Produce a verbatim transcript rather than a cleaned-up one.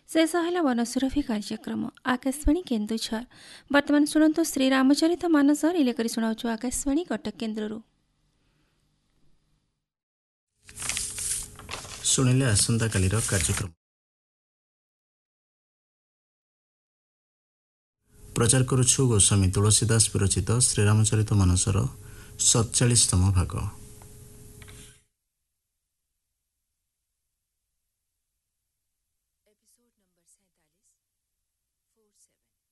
शेष है वनसुरभि कार्यक्रम आकाशवाणी केन्दुझर। वर्तमान शुणु श्रीरामचरित मानस रिलेकरी शुणाऊँ आकाशवाणी कटक केन्द्र। शुणिले आसंता कालीर कार्यक्रम प्रचार करुछु गोस्वामी तुलसीदास विरचित श्रीरामचरित मानसर सतचालीसतम भाग। एपिसोड नंबर सैंतालीस फोर सेवन।